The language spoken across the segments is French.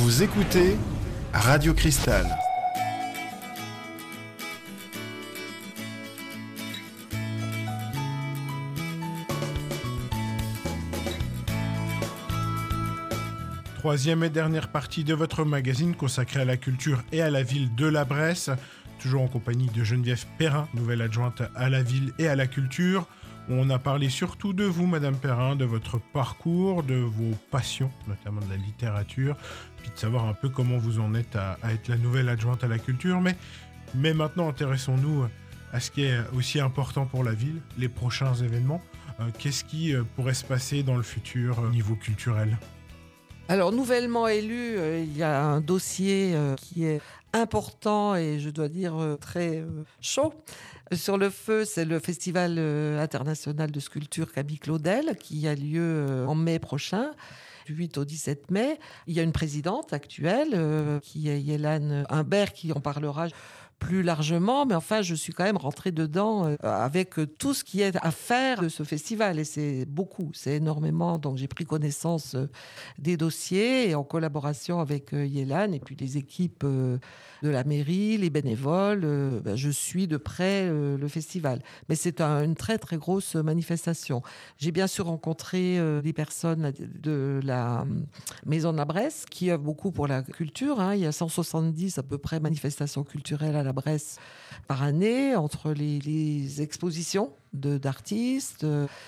Vous écoutez Radio Cristal. Troisième et dernière partie de votre magazine consacrée à la culture et à la ville de la Bresse. Toujours en compagnie de Geneviève Perrin, nouvelle adjointe à la ville et à la culture. On a parlé surtout de vous, Madame Perrin, de votre parcours, de vos passions, notamment de la littérature, puis de savoir un peu comment vous en êtes à être la nouvelle adjointe à la culture. Mais maintenant, intéressons-nous à ce qui est aussi important pour la ville, les prochains événements. Qu'est-ce qui pourrait se passer dans le futur au niveau culturel ? Alors, nouvellement élu, il y a un dossier qui est important et je dois dire très chaud. Sur le feu, c'est le Festival international de sculpture Camille Claudel qui a lieu en mai prochain. Du 8 au 17 mai. Il y a une présidente actuelle qui est Yélane Humbert qui en parlera plus largement, mais enfin, je suis quand même rentrée dedans avec tout ce qui est à faire de ce festival, et c'est beaucoup, c'est énormément. Donc, j'ai pris connaissance des dossiers et en collaboration avec Yélane et puis les équipes de la mairie, les bénévoles, je suis de près le festival. Mais c'est une très, très grosse manifestation. J'ai bien sûr rencontré des personnes de la Maison de la Bresse qui œuvrent beaucoup pour la culture. Il y a 170 à peu près manifestations culturelles à la Bresse par année, entre les expositions d'artistes.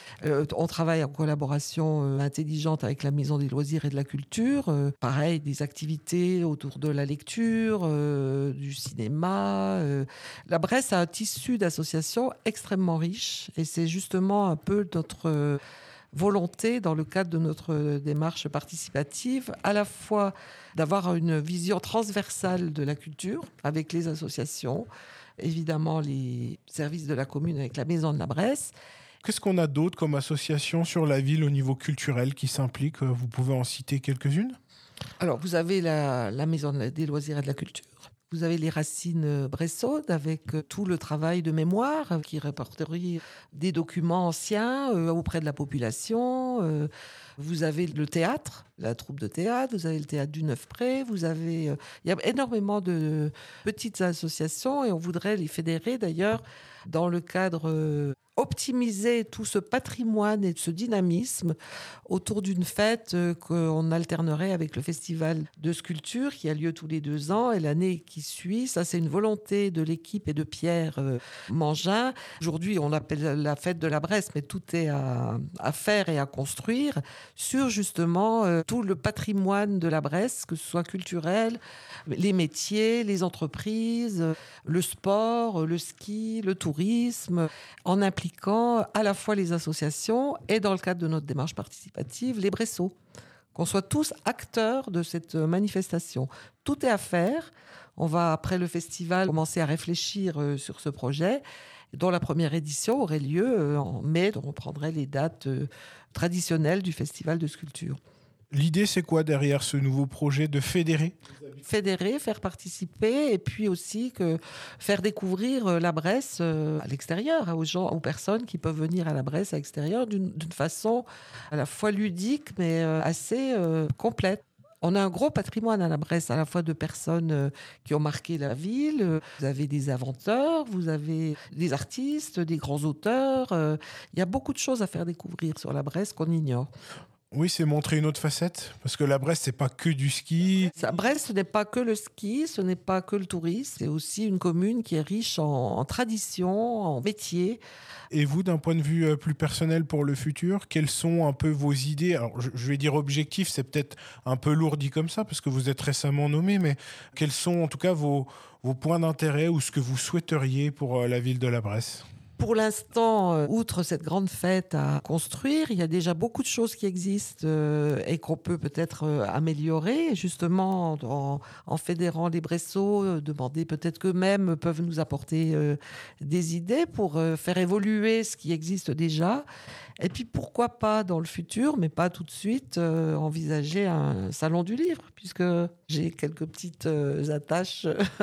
On travaille en collaboration intelligente avec la Maison des loisirs et de la culture. Pareil, des activités autour de la lecture, du cinéma. La Bresse a un tissu d'associations extrêmement riche et c'est justement un peu notre volonté dans le cadre de notre démarche participative, à la fois d'avoir une vision transversale de la culture avec les associations, évidemment les services de la commune avec la Maison de la Bresse. Qu'est-ce qu'on a d'autre comme association sur la ville au niveau culturel qui s'implique ? Vous pouvez en citer quelques-unes ? Alors, vous avez la Maison des loisirs et de la culture. Vous avez les Racines Bressaudes avec tout le travail de mémoire qui répertorie des documents anciens auprès de la population. Vous avez le théâtre, la troupe de théâtre, vous avez le théâtre du Neuf-Pré, il y a énormément de petites associations et on voudrait les fédérer d'ailleurs dans le cadre optimiser tout ce patrimoine et ce dynamisme autour d'une fête qu'on alternerait avec le festival de sculpture qui a lieu tous les 2 ans et l'année qui suit. Ça, c'est une volonté de l'équipe et de Pierre Mangin. Aujourd'hui, on appelle la fête de la Bresse, mais tout est à faire et à construire sur justement tout le patrimoine de la Bresse, que ce soit culturel, les métiers, les entreprises, le sport, le ski, le tourisme, en impliquant à la fois les associations et dans le cadre de notre démarche participative, les Bressots. Qu'on soit tous acteurs de cette manifestation. Tout est à faire. On va, après le festival, commencer à réfléchir sur ce projet, dont la première édition aurait lieu en mai, dont on prendrait les dates traditionnelles du festival de sculpture. L'idée, c'est quoi derrière ce nouveau projet de fédérer ? Fédérer, faire participer et puis aussi faire découvrir la Bresse à l'extérieur, aux gens, aux personnes qui peuvent venir à la Bresse à l'extérieur d'une façon à la fois ludique mais assez complète. On a un gros patrimoine à la Bresse, à la fois de personnes qui ont marqué la ville. Vous avez des inventeurs, vous avez des artistes, des grands auteurs. Il y a beaucoup de choses à faire découvrir sur la Bresse qu'on ignore. Oui, c'est montrer une autre facette, parce que la Bresse, c'est pas que du ski. Brest, ce n'est pas que le ski, ce n'est pas que le tourisme, c'est aussi une commune qui est riche en traditions, en métiers. Et vous, d'un point de vue plus personnel pour le futur, quelles sont un peu vos idées ? Alors, je vais dire objectifs, c'est peut-être un peu lourd dit comme ça, parce que vous êtes récemment nommé, mais quels sont en tout cas vos points d'intérêt ou ce que vous souhaiteriez pour la ville de la Bresse ? Pour l'instant, outre cette grande fête à construire, il y a déjà beaucoup de choses qui existent et qu'on peut peut-être améliorer, justement en fédérant les Bressots, demander peut-être qu'eux-mêmes peuvent nous apporter des idées pour faire évoluer ce qui existe déjà. Et puis pourquoi pas dans le futur, mais pas tout de suite, envisager un salon du livre, puisque j'ai quelques petites attaches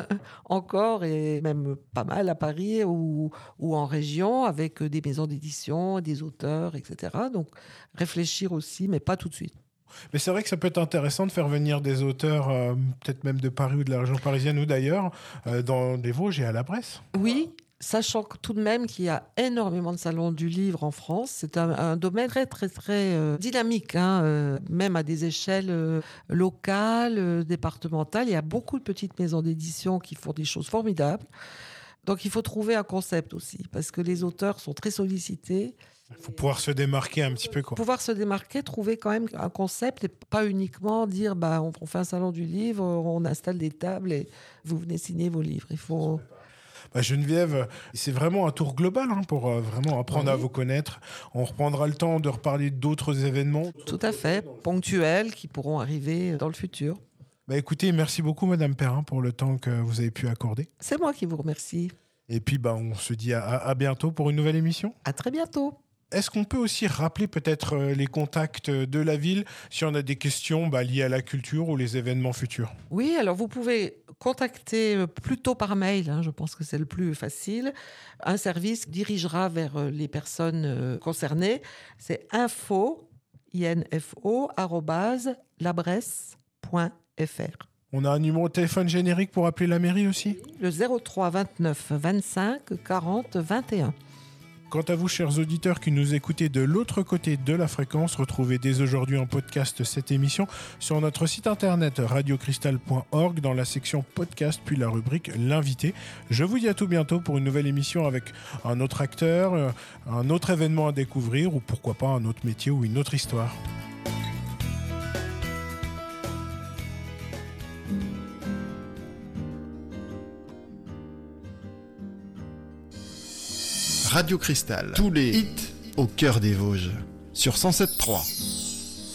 encore et même pas mal à Paris ou en région avec des maisons d'édition, des auteurs, etc. Donc réfléchir aussi, mais pas tout de suite. Mais c'est vrai que ça peut être intéressant de faire venir des auteurs, peut-être même de Paris ou de la région parisienne ou d'ailleurs, dans les Vosges et à la Bresse. Oui, sachant que tout de même qu'il y a énormément de salons du livre en France. C'est un domaine très, très, très dynamique, même à des échelles locales, départementales. Il y a beaucoup de petites maisons d'édition qui font des choses formidables. Donc, il faut trouver un concept aussi, parce que les auteurs sont très sollicités. Il faut pouvoir se démarquer un petit peu, quoi. Pouvoir se démarquer, trouver quand même un concept et pas uniquement dire on fait un salon du livre, on installe des tables et vous venez signer vos livres. Il faut... Geneviève, c'est vraiment un tour global pour vraiment apprendre à vous connaître. On reprendra le temps de reparler d'autres événements. Tout à fait, ponctuels qui pourront arriver dans le futur. Écoutez, merci beaucoup Madame Perrin pour le temps que vous avez pu accorder. C'est moi qui vous remercie. Et puis on se dit à bientôt pour une nouvelle émission. À très bientôt. Est-ce qu'on peut aussi rappeler peut-être les contacts de la ville si on a des questions liées à la culture ou les événements futurs? Oui, alors vous pouvez contacter plutôt par mail, je pense que c'est le plus facile. Un service dirigera vers les personnes concernées. C'est info@labresse.fr. On a un numéro de téléphone générique pour appeler la mairie aussi? Le 03 29 25 40 21. Quant à vous, chers auditeurs qui nous écoutez de l'autre côté de la fréquence, retrouvez dès aujourd'hui en podcast cette émission sur notre site internet radiocristal.org dans la section podcast puis la rubrique l'invité. Je vous dis à tout bientôt pour une nouvelle émission avec un autre acteur, un autre événement à découvrir ou pourquoi pas un autre métier ou une autre histoire. Radio Cristal, tous les hits au cœur des Vosges, sur 107.3.